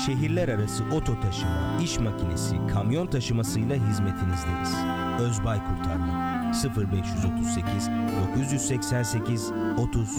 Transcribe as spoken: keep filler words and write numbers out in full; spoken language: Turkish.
şehirler arası oto taşıma, iş makinesi, kamyon taşımasıyla hizmetinizdeyiz. Özbay Kurtarma sıfır beş otuz sekiz dokuz seksen sekiz otuz